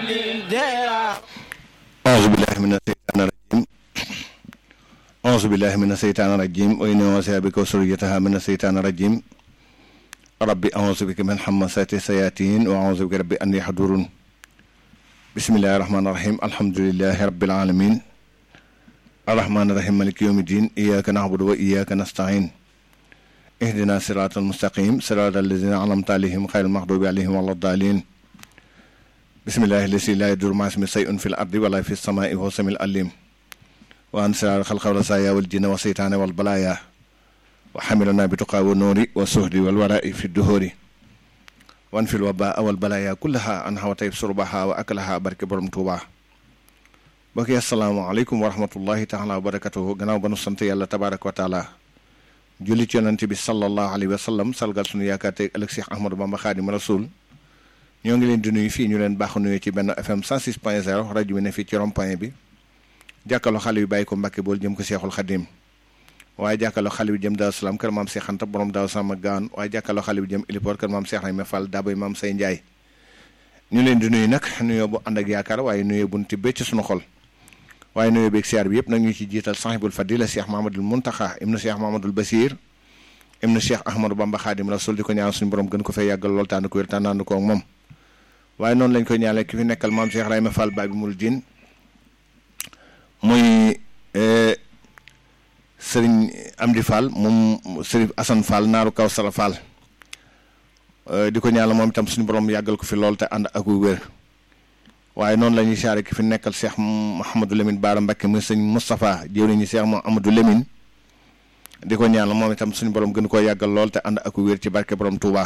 أعوذ بالله من الشيطان الرجيم وإني أعوذ بك وذريتها من الشيطان الرجيم ربي أعوذ بك من همزات الشياطين وأعوذ بك ربي أن يحضرون بسم الله الرحمن الرحيم الحمد لله رب العالمين الرحمن الرحيم مالك يوم الدين إياك نعبد وإياك نستعين اهدنا الصراط المستقيم صراط الذين أنعمت عليهم غير المغضوب عليهم ولا الضالين بسم الله الذي لا يضر مع اسمه شيء في الأرض ولا في السماء وهو السميع العليم وأنصار الخلق والرزايا والجن والشيطان والبلايا وحملنا بتقى والنور والسهد والوراء في الدهور وانفي الوباء والبلايا كلها أنها وطيب سربها وأكلها بركة برم توبا بكي السلام عليكم ورحمة الله تعالى وبركاته gannaaw ba nu sant yàlla tabaaraka wa taala julli ci yonent bi sallallahu alayhi wa sallam salgal sunu yaakaar tey ëllëg Cheikh Ahmadou Bamba Xaadimu Rasuul ñoo ngi leen di nuyu fii ñu leen baax nuyu ci benn FM 106.0 rajo bi ne fii ci rond-point bi jàkkaarloo xale yu bàyyi ko Mbàkke bool jëm ko Seexul Xadim waaye jàkkaarloo xale bi jëm Daaru Salaam kër maam Seex Anta borom Daaru Salaam ak Gaawaan waaye jàkkaarloo xale bi jëm Ilipoor kër maam Seex Rayma Fall daabay maam Say Njaay ñu leen di nuyu nag nuyoo bu ànd ak yaakaar waaye nuyoo bu tibbee ci sunu xol waaye nuyoo beeg siyaar bi yëpp nag ñu ci jiital sahibul fadila Cheikh Mahamadul Muntaxa ibnu Cheikh Mahamadul Basir ibnu Cheikh Ahmadou Bamba Xaadim Rasul di ko ñaan suñu borom gën ko fay yàggal lool tànn ko wér tànn ko ak moom waaye noonu lañ koy ñaanal ki fi nekkal maam Seex Rayma Fall Baay bi mul diin muy sëriñ Amdi Fall moom sëriñ Assane Fall naaru Kawsara Fall di ko ñaanal moom itam suñu borom yàggal ko fi lool te ànd ak wér waaye noonu la ñuy siyaare ki fi nekkal Cheikh Mouhamadou Lamine Bara Mbacké muy sëñ Moustapha jëwriñu Cheikh Mouhamadou Lamine di ko ñaanal moom itam suñu borom gën koo yàggal lool te ànd ak wér ci barke borom Touba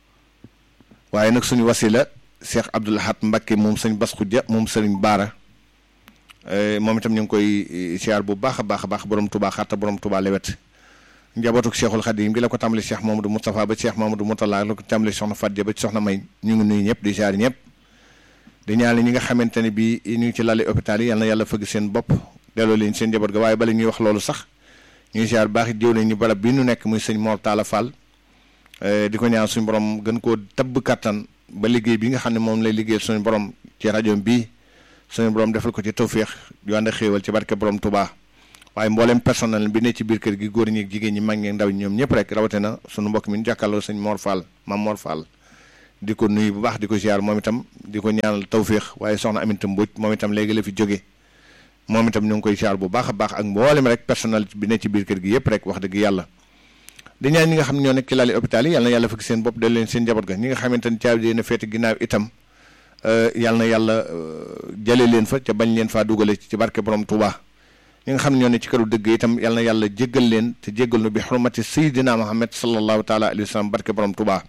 waaye nag suñu wasila Cheikh Abdoul Ahad Mbacké moom sëñ Bass Khoudia moom sëriñ Baara moom itam ñu ngi koy siyaar bu baax a baax borom Touba xatta borom Touba lewet njabootuk Cheikhul Khadim gi la ko tàmbali Cheikh Mamadou Moustapha ba Cheikh Mamadou Moutala la ko tàmbali soxna Fatia ba ci soxna May ñu ngi nuyu ñëpp di siyaar ñëpp di ñaanal ñi nga xamante ne bii ñu ngi ci lali hôpital yi yal na yàlla fëgg seen bopp delloo leen seen njaboot ga waaye bala ñuy wax loolu sax ñu ngi siyaar baax it jëw nañu barab bii nu nekk muy sëñ Mor Talla Fall di ko ñaan suñu borom gën koo tabb kattan ba liggéey bi nga xam ne moom lay liggéeyal suñu borom ci rajo bii suñu borom defal ko ci tawféex yu ànd xéewal ci barke borom Touba waaye mboolem personnel bi ne ci biir kër gi góor ñi ak jigéen ñi mag ñi ndaw ñoom ñëpp rek rawatina suñu mbokk mi ñu jàkkaarloo sëñ Mor Fall Mam Mor Fall di ko nuyu bu baax di ko ziar moom itam di ko ñaanal tawféex waaye soxna Aminata Mbodj moom itam léegi la fi jóge moom itam ñu ngi koy ziar bu baax a baax ak mboolem rek personnel bi ne ci biir kër gi yëpp rek wax dëgg yàlla di ñaan ñi nga xam ne ñoo nekk ci lali hôpital yi yal na yàlla fekk seen bopp del leen seen njaboot ga ñi nga xamante ne caabi dina féete ginnaaw itam yal na yàlla jële leen fa ca bañ leen faa dugale ci barke borom Touba ñi nga xam ne ñoo ne ci këru dëgg itam yal na yàlla jéggal leen te jéggal nu bi xurmati Seydina Muhammad sallallahu taala alayhi wa sallam barke borom Touba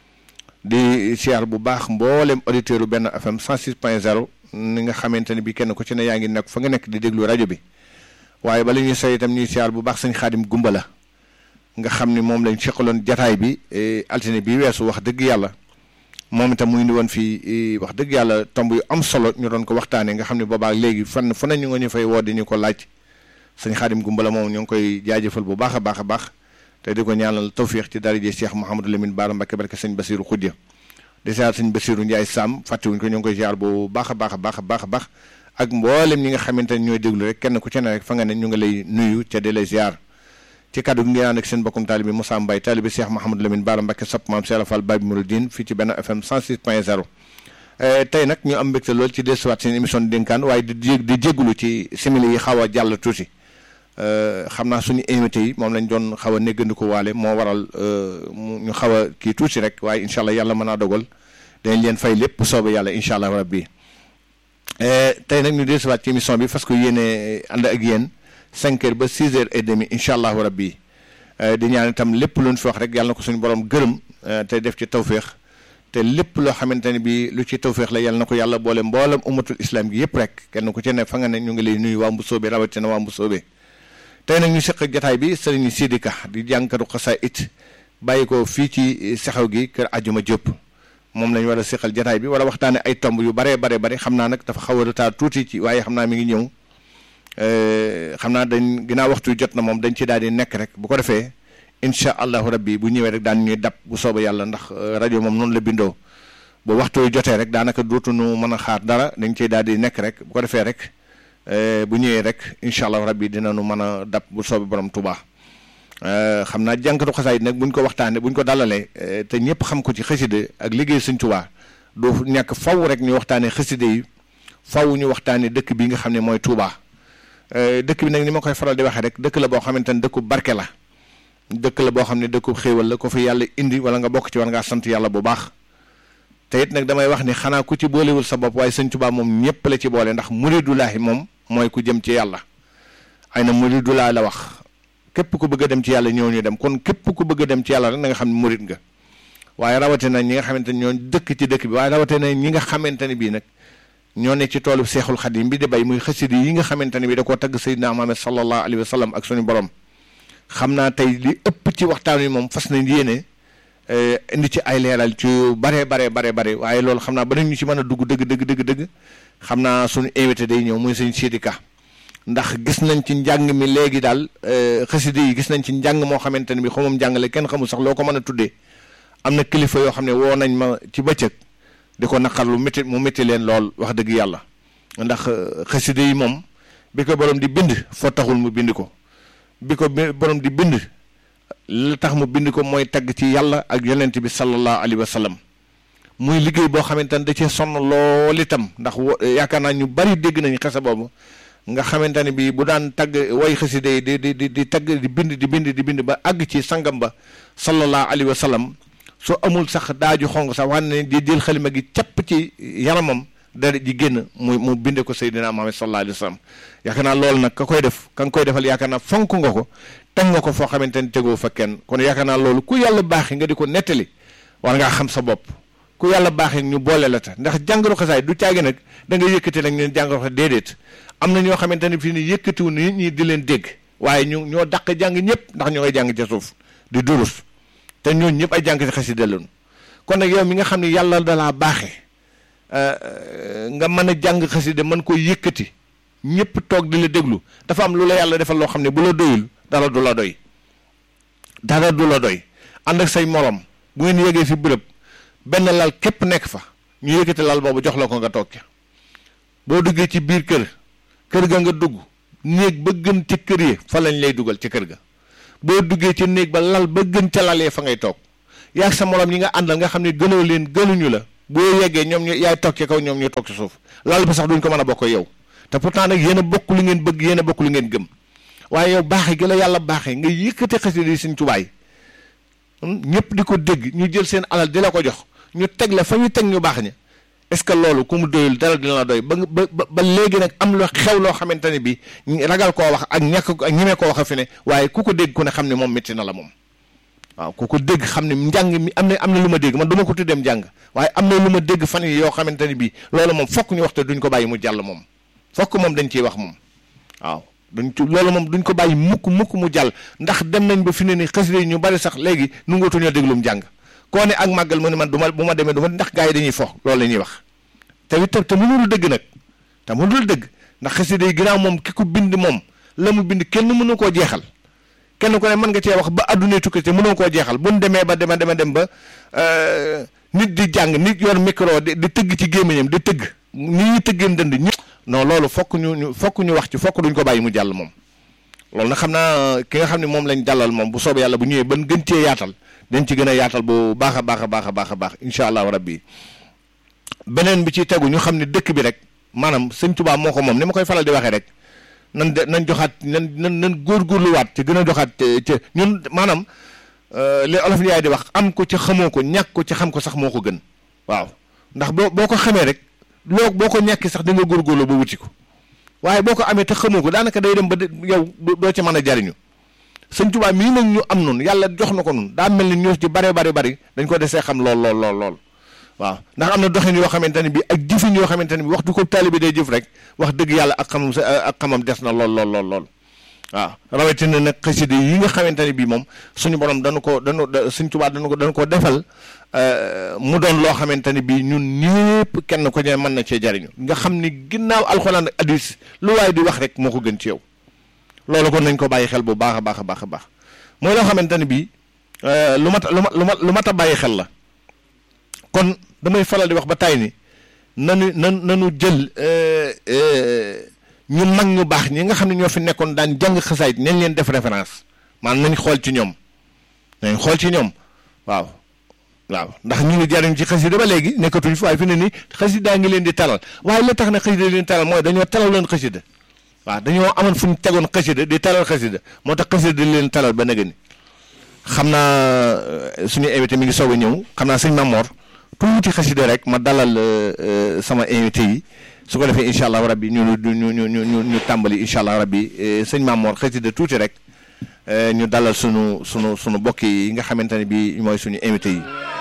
di siyaar bu baax mboolem auditeur u benn FM 106.0 ni nga xamante ne bi kenn ku ci ne yaa ngi nekk fa nga nekk di déglu rajo bi waaye bala ñuy say itam ñuy siyaar bu baax sëñ Xaadim Gumba la nga xam ni moom lañ seqaloon jataay bi altine bi weesu wax dëgg yàlla moom itam mu indi woon fii wax dëgg yàlla tomb yu am solo ñu doon ko waxtaanee nga xam ne boobaa léegi fan fu ne ñu nga ñu fay woo di ñu ko laaj sëñ Xaadim Gumba la moom ñu ngi koy jaajëfal bu baax a baax te di ko ñaanal tawfiix ci daraje Cheikh Mouhamadou Lamine Bara Mbacké barke sëñ Bassirou Khoudia di ziar sëñ Bassirou Ndiaye Sam fàttewuñ ko ñu ngi koy ziar bu baax a baax ak mboolem ñi nga xamante ne ñooy déglu rek kenn ku ci ne rek fa nga ne ñu ngi lay nuyu ca di lay ziar ci kaddu gi ngeen ànd ak seen bokkum taalibi Moussa Mbaye taalibi Cheikh Mouhamadou Lamine Bara Mbacké sopp maam Cheikh Fall Baye Mouridine fii ci benn FM 106.0 tey nag ñu am mbégte lool ci desuwaat seen émission dénkaan waaye di jéggulu ci simili yi xaw a jàll tuuti xam naa suñu invité yi moom lañ doon xaw a néggandiku waale moo waral ñu xaw a kii tuuti rek waaye incha allah yàlla mën naa dogal dañ leen fay lépp bu soobee yàlla incha allah rabbi tey nag ñu desuwaat ci émission bi parce que yéene ànd ak yéen 5 heures ba 6 heures et demi incha allahu rabbi di ñaan itam lépp lu ñu fi wax rek yàlla na ko suñu borom gërëm te def ci tawféex te lépp loo xamante ne bi lu ci tawféex la yàlla na ko yàlla boole mboolem ummatul islam gi yëpp rek kenn ku ci ne fa nga ne ñu ngi lay nuyu waa Mbusoobe rawatina waa Mbusoobe tey nag ñu seq jataay bi sëriñ Sidika di jànkatu xasaa it bàyyi ko fii ci Sexaw gi kër Ajuma Diop moom lañ war a seqal jataay bi wala waxtaane ay tomb yu bare xam naa nag dafa xaw a retard tuuti ci waaye xam naa mi ngi ñëw xam naa dañ ginnaaw waxtu jot na moom dañ ci daal di nekk rek bu ko defee incha allahu rabbi bu ñëwee rek daan ñuy dab bu sooba yàlla ndax rajo moom noonu la bindoo ba waxtu wi jotee rek daanaka dootuñu mën a xaar dara dañ cey daal di nekk rek bu ko defee rek bu ñëwee rek incha allah rabbi dinañu mën a dab bu soobee borom Tuubaa xam naa jànkatu xasaayid nag buñ ko waxtaanee buñ ko dalalee te ñëpp xam ko ci xasida ak liggéey Sëñ Tuubaa doo ñàkk faw rek ñu waxtaanee xasida yi faw ñu waxtaanee dëkk bi nga xam ne mooy Tuubaa dëkk bi nag ni ma koy faral di waxee rek dëkk la boo xamante ne dëkku barke la dëkk la boo xam ne dëkku xéewal la ko fi yàlla indi wala nga bokk ci war ngaa sant yàlla bu baax te it nag damay wax ni xanaa ku ci boolewul sa bopp waaye Sëñ Tuubaa moom ñëpp la ci boole ndax muridulaahi moom mooy ku jëm ci yàlla ay na muridulaahi la wax képp ku bëgg a dem ci yàlla ñëw ñu dem kon képp ku bëgg a dem ci yàlla rek na nga xam ne murid nga waaye rawatina ñi nga xamante ne ñoo dëkk ci dëkk bi waaye rawatina ñi nga xamante ne bii nag ñoo ne ci toolu Seexul Xadiim bi di bay muy xasida yi nga xamante ne bi da koo tagg Seydina Muhammad sallallahu alayhi wa sallam ak suñu borom xam naa tey li ëpp ci waxtaan wi moom fas nañ yéene indi ci ay leeral ci bare waaye loolu xam naa ba ñu ci mën a dugg dëgg xam naa suñu invité day ñëw muy sëñ Sidi Ka ndax gis nañ ci njàng mi léegi daal xasida yi gis nañ ci njàng moo xamante ne bi xamum njàngale kenn xamul sax loo ko mën a tuddee am na kilifa yoo xam ne woo nañ ma ci bëccëg di ko naqar lu métti mu métti leen lool wax dëgg yàlla ndax xasida yi moom bi ko borom di bind foo taxul mu bind ko bi ko borom di bind li tax mu bind ko mooy tagg ci yàlla ak yonent bi sallallahu alayhi wa sallam muy liggéey boo xamante ne da cee sonn lool itam ndax yaakaar naa ñu bari dégg nañu xasa boobu nga xamante ne bii bu daan tagg way xasida yi di tagg di bind ba àgg ci sangam ba sallallahu alayhi wa sallam soo amul sax daaju xong sax wax ne di jël xalima gi capp ci yaramam dara ji génn mu binde ko Seydina Muhammad sallallahu alayhi wa sallam yaakaar naa loolu nag ka nga koy defal yaakaar naa fonk nga ko teg nga ko foo xamante ne tegoo fa kenn kon yaakaar naa loolu ku yàlla baaxee nga di ko nettali war ngaa xam sa bopp ku yàlla baaxee ñu boole la ta ndax jàngoro xasaay du caagi nag da nga yëkkati nag neen jàngoro xa déedéet am na ñoo xamante ne fii ni yëkkatiwu nit ñi di leen dégg waaye ñoo dàq jàng ñëpp ndax ñoo ngay jàng ca suuf di durus te ñooñu ñëpp ay jàng ci xasida lañu kon nag yow mi nga xam ne yàlla dalaa baaxee nga mën a jàng xasida mën ko yëkkati ñëpp toog di la déglu dafa am lu la yàlla defal loo xam ne bu la doyul dara du la doy ànd ak say morom bu ngeen yégee fi bërëb benn lal képp nekk fa ñu yëkkati lal boobu jox la ko nga toog ca boo duggee ci biir kër ga nga dugg néeg ba gën ci kër yi fa lañ lay dugal ci kër ga boo duggee ci néeg ba lal ba gën ca lalee fa ngay toog yaag sa morom yi nga àndal nga xam ne gënoo leen gënuñu la boo yeggee ñoom ñu yaay toog ci kaw ñoom ñu toog ci suuf lal ba sax duñ ko mën a bokk yow te pourtant nag yéen a bokk lu ngeen bëgg yéen a bokk lu ngeen gëm waaye yow baaxee gi la yàlla baaxee nga yëkkati xasida yi Sëñ Tuubaa ñëpp di ko dégg ñu jël seen alal di la ko jox ñu teg la fa ñu teg ñu baax ña est-ce que loolu ku mu doyul dara dina la doy ba léegi nag am lu xew loo xamante ne bi ragal koo wax ak ñàkk ak ñemee koo wax a fi ne waaye ku ko dégg ku ne xam ne moom métti na la moom waaw ku ko dégg xam ne njàng mi am na lu ma dégg man du ma ko tuddeem njàng waaye am na lu ma dégg fan yi yoo xamante ne bii loolu moom fokk ñu wax te duñ ko bàyyi mu jàll moom fokk moom dañ ciy wax moom waaw loolu moom duñ ko bàyyi mukk mu jàll ndax dem nañ ba fi ne ni xasida yi ñu bari sax léegi nu ngootuñoo déglum jàng koo ne ak màggal mu ne man bu ma demee du ma ndax gars yi dañuy fo loolu la ñuy wax te mënul dëgg nag te mënul dëgg ndax xasida yi ginnaaw moom ki ko bind moom la mu bind kenn mënu koo jeexal kenn ko ne mën nga cee wax ba adduna tukki te mënoo koo jeexal bu ñu demee ba dem ba nit di jàng nit yor micro di tëgg ci gémmiñam di tëgg ni ñuy tëggeen dënd ñi non loolu fokk ñu wax ci fokk duñ ko bàyyi mu jàll moom loolu nag xam naa ki nga xam ne moom lañ dalal moom bu soobee yàlla bu ñëwee ban gën cee yaatal dañ ci gën a yaatal bu baax a baax incha allahu rabbi beneen bi ci tegu ñu xam ne dëkk bi rek maanaam Sëñ Tuubaa moo ko moom ni ma koy faral di waxee rek nañ joxaat nan góorgóorluwaat ci gën a joxaat ci ñun maanaam li olof yaay di wax am ko ci xamoo ko ñàkk ko ci xam ko sax moo ko gën waaw ndax boo ko xamee rek boo ko ñàkki sax di nga góorgóorlu ba wuti ko waaye boo ko amee te xamoo ko daanaka day dem ba yow doo ci mën a jariñu Sëñ Tuubaa mii nag ñu am noonu yàlla jox na ko noonu daa mel ni ñoo ci bari dañ ko desee xam lool waaw ndax am na doxin yoo xamante ne bi ak jëfin yoo xamante ne bi waxtu ko taalibe day jëf rek wax dëgg yàlla ak xamam des na lool waaw rawatina nag xasida yi nga xamante ne bii moom suñu borom Sëñ Tuubaa dañu ko defal mu doon loo xamante ne bii ñun ñëpp kenn ko ne mën na cee jariñu nga xam ni ginnaaw alxuraan ak hadiis lu waaye di wax rek moo ko gën ci yow loolu kon nañ ko bàyyi xel bu baax a baax mooy loo xamante ne bii lu mat a bàyyi xel la kon damay faral di wax ba tay ni nanu jël ñu mag ñu baax ñi nga xam ne ñoo fi nekkoon daan jàng xasaayit nañ leen def référence maanaam nañ xool ci ñoom waaw ndax ñu ngi jariñ ci xasida ba léegi nekkatuñ fi waaye fi ne nii xasida ngi leen di talal waaye la tax na xasida leen talal mooy dañoo talal leen xasida waaw dañoo amoon fu ñu tegoon xasida di talal xasida moo tax xasida di leen talal ba nag ni xam naa suñu invité mi ngi soog a ñëw xam naa sëñ Mamor tuuti xasida rek ma dalal sama invité yi su ko defee incha allah rabbi ñu tàmbali incha allah rabbi sëñ Mamor xasida tuuti rek ñu dalal sunu bokk yi nga xamante ne bii mooy suñu invité yi.